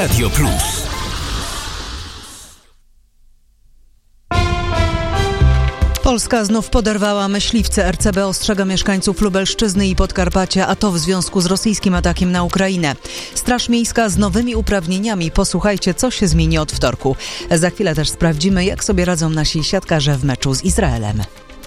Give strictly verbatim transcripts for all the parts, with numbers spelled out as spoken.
Radio Plus. Polska znów poderwała myśliwce. R C B ostrzega mieszkańców Lubelszczyzny i Podkarpacia, a to w związku z rosyjskim atakiem na Ukrainę. Straż Miejska z nowymi uprawnieniami. Posłuchajcie, co się zmieni od wtorku. Za chwilę też sprawdzimy, jak sobie radzą nasi siatkarze w meczu z Izraelem.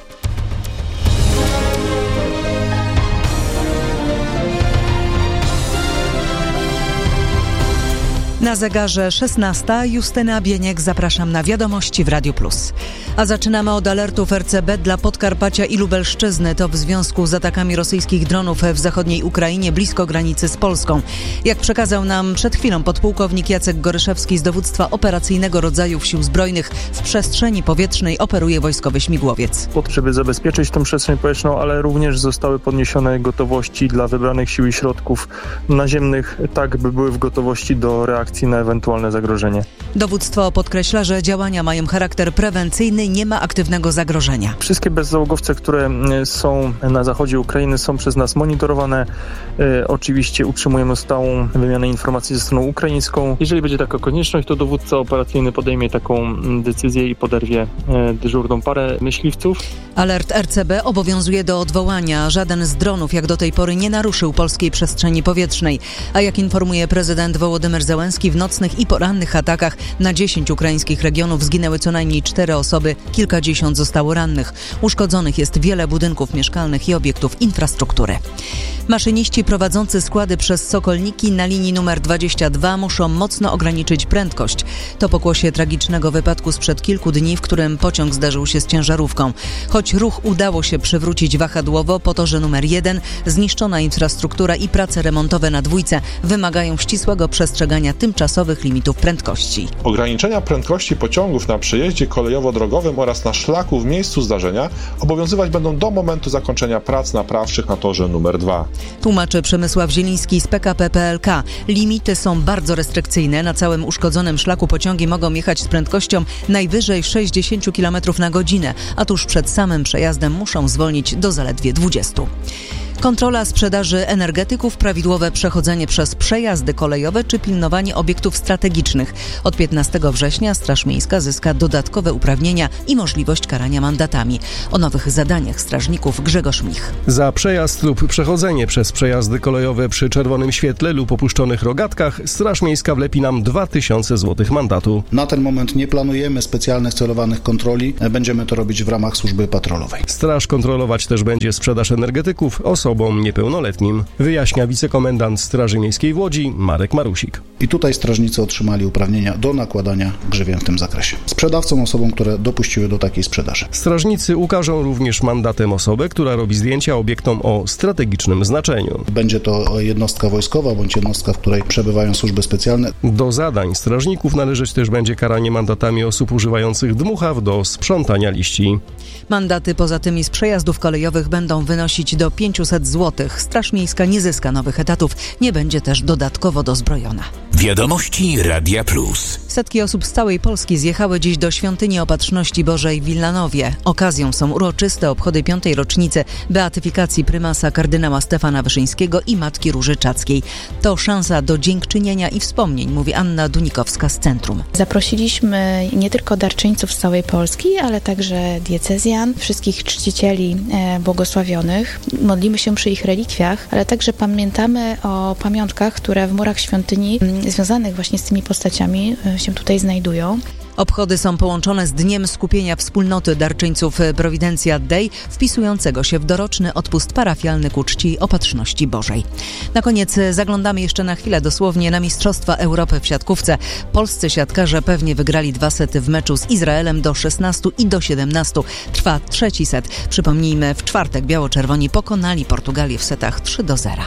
Na zegarze szesnasta. Justyna Bieniek, zapraszam na wiadomości w Radio Plus. A zaczynamy od alertów R C B dla Podkarpacia i Lubelszczyzny. To w związku z atakami rosyjskich dronów w zachodniej Ukrainie blisko granicy z Polską. Jak przekazał nam przed chwilą podpułkownik Jacek Goryszewski z dowództwa operacyjnego rodzajów Sił Zbrojnych, w przestrzeni powietrznej operuje wojskowy śmigłowiec. Po to, żeby zabezpieczyć tę przestrzeń powietrzną, ale również zostały podniesione gotowości dla wybranych sił i środków naziemnych, tak by były w gotowości do reakcji na ewentualne zagrożenie. Dowództwo podkreśla, że działania mają charakter prewencyjny, nie ma aktywnego zagrożenia. Wszystkie bezzałogowce, które są na zachodzie Ukrainy, są przez nas monitorowane. E, oczywiście utrzymujemy stałą wymianę informacji ze stroną ukraińską. Jeżeli będzie taka konieczność, to dowódca operacyjny podejmie taką decyzję i poderwie e, dyżurną parę myśliwców. Alert R C B obowiązuje do odwołania. Żaden z dronów jak do tej pory nie naruszył polskiej przestrzeni powietrznej. A jak informuje prezydent Wołodymyr Zełenski, w nocnych i porannych atakach na dziesięć ukraińskich regionów zginęły co najmniej cztery osoby, kilkadziesiąt zostało rannych. Uszkodzonych jest wiele budynków mieszkalnych i obiektów infrastruktury. Maszyniści prowadzący składy przez Sokolniki na linii numer dwadzieścia dwa muszą mocno ograniczyć prędkość. To pokłosie tragicznego wypadku sprzed kilku dni, w którym pociąg zdarzył się z ciężarówką. Choć ruch udało się przywrócić wahadłowo, po torze numer jeden zniszczona infrastruktura i prace remontowe na dwójce wymagają ścisłego przestrzegania tymczasowych limitów prędkości. Ograniczenia prędkości pociągów na przejeździe kolejowo-drogowym oraz na szlaku w miejscu zdarzenia obowiązywać będą do momentu zakończenia prac naprawczych na torze numer dwa. Tłumaczy Przemysław Zieliński z P K P P L K. Limity są bardzo restrykcyjne. Na całym uszkodzonym szlaku pociągi mogą jechać z prędkością najwyżej sześćdziesiąt kilometrów na godzinę, a tuż przed samym przejazdem muszą zwolnić do zaledwie dwudziestu. Kontrola sprzedaży energetyków, prawidłowe przechodzenie przez przejazdy kolejowe czy pilnowanie obiektów strategicznych. Od piętnastego września Straż Miejska zyska dodatkowe uprawnienia i możliwość karania mandatami. O nowych zadaniach strażników Grzegorz Mich. Za przejazd lub przechodzenie przez przejazdy kolejowe przy czerwonym świetle lub opuszczonych rogatkach Straż Miejska wlepi nam dwa tysiące złotych mandatu. Na ten moment nie planujemy specjalnych celowanych kontroli. Będziemy to robić w ramach służby patrolowej. Straż kontrolować też będzie sprzedaż energetyków osobom niepełnoletnim, wyjaśnia wicekomendant Straży Miejskiej w Łodzi Marek Marusik. I tutaj strażnicy otrzymali uprawnienia do nakładania grzywien w tym zakresie. Sprzedawcom, osobom, które dopuściły do takiej sprzedaży. Strażnicy ukażą również mandatem osobę, która robi zdjęcia obiektom o strategicznym znaczeniu. Będzie to jednostka wojskowa bądź jednostka, w której przebywają służby specjalne. Do zadań strażników należeć też będzie karanie mandatami osób używających dmuchaw do sprzątania liści. Mandaty poza tymi z przejazdów kolejowych będą wynosić do pięćset złotych. Straż Miejska nie zyska nowych etatów, nie będzie też dodatkowo dozbrojona. Wiadomości Radia Plus. Setki osób z całej Polski zjechały dziś do Świątyni Opatrzności Bożej w Wilanowie. Okazją są uroczyste obchody piątej rocznicy beatyfikacji prymasa kardynała Stefana Wyszyńskiego i Matki Róży Czackiej. To szansa do dziękczynienia i wspomnień, mówi Anna Dunikowska z Centrum. Zaprosiliśmy nie tylko darczyńców z całej Polski, ale także diecezjan, wszystkich czcicieli e, błogosławionych. Modlimy się przy ich relikwiach, ale także pamiętamy o pamiątkach, które w murach świątyni m, związanych właśnie z tymi postaciami e, się tutaj znajdują. Obchody są połączone z Dniem Skupienia Wspólnoty Darczyńców Providentia Dei, wpisującego się w doroczny odpust parafialny ku czci Opatrzności Bożej. Na koniec zaglądamy jeszcze na chwilę dosłownie na Mistrzostwa Europy w siatkówce. Polscy siatkarze pewnie wygrali dwa sety w meczu z Izraelem do szesnastu i do siedemnastu. Trwa trzeci set. Przypomnijmy, w czwartek biało-czerwoni pokonali Portugalię w setach trzy do zera.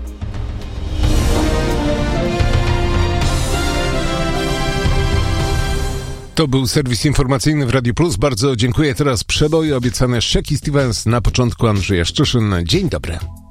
To był serwis informacyjny w Radiu Plus. Bardzo dziękuję. Teraz przeboje, obiecane Shecky Stevens, na początku Andrzej Jaszczyszyn. Dzień dobry.